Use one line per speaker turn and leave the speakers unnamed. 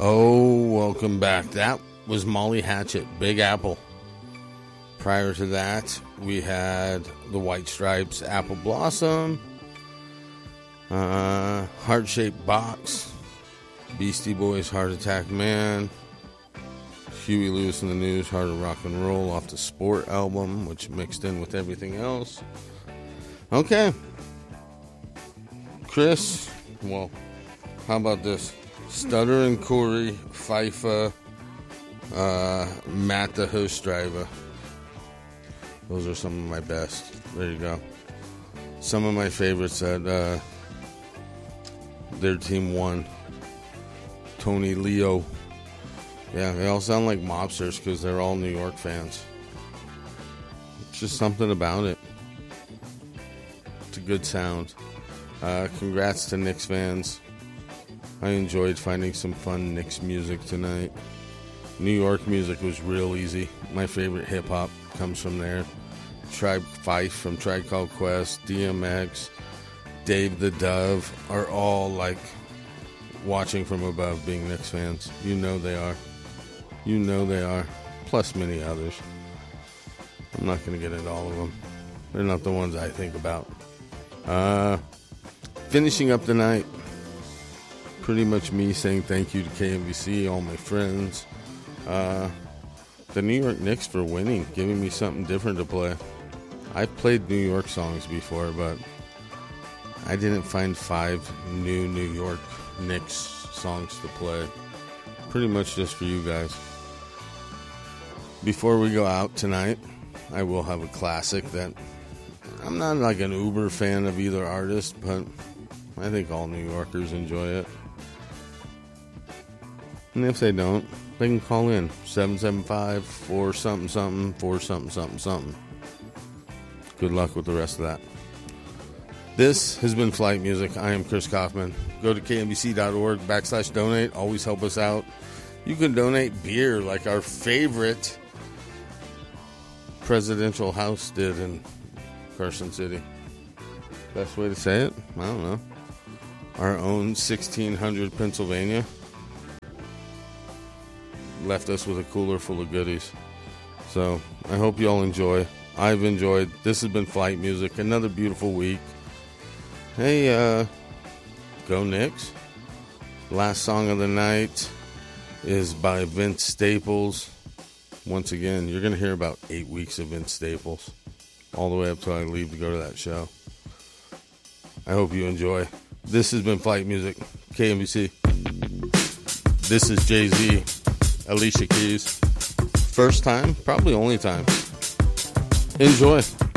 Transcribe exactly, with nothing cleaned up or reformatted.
Oh, welcome back. That was Molly Hatchet, Big Apple. Prior to that, we had the White Stripes, Apple Blossom, uh, Heart Shaped Box, Beastie Boys, Heart Attack Man, Huey Lewis and the News, Heart of Rock and Roll off the Sport album, which mixed in with everything else. Okay. Chris, well, how about this? Stutter and Corey, Fifa, uh, Matt the Host Driver. Those are some of my best. There you go. Some of my favorites that uh, their team won. Tony Leo. Yeah, they all sound like mobsters because they're all New York fans. It's just something about it. It's a good sound. Uh, congrats to Knicks fans. I enjoyed finding some fun Knicks music tonight. New York music was real easy. My favorite hip-hop comes from there. Tribe Fife from Tribe Called Quest, D M X, Dave the Dove are all like watching from above being Knicks fans. You know they are. You know they are. Plus many others. I'm not going to get into all of them. They're not the ones I think about. Uh, finishing up the night. Pretty much me saying thank you to K M B C, all my friends. Uh, the New York Knicks for winning, giving me something different to play. I've played New York songs before, but I didn't find five new New York Knicks songs to play. Pretty much just for you guys. Before we go out tonight, I will have a classic that I'm not like an uber fan of either artist, but I think all New Yorkers enjoy it. And if they don't, they can call in seven seven five, four something something, four something something something. Good luck with the rest of that. This has been Flight Music. I am Chris Kaufman. Go to kmbc.org backslash donate. Always help us out. You can donate beer like our favorite presidential house did in Carson City. Best way to say it? I don't know. Our own sixteen hundred Pennsylvania left us with a cooler full of goodies. So I hope you all enjoy. I've enjoyed. This has been Flight Music. Another beautiful week. Hey, uh, go Knicks. Last song of the night is by Vince Staples. Once again, you're going to hear about eight weeks of Vince Staples. All the way up till I leave to go to that show. I hope you enjoy. This has been Flight Music. K M B C. This is Jay-Z. Alicia Keys. First time, probably only time. Enjoy.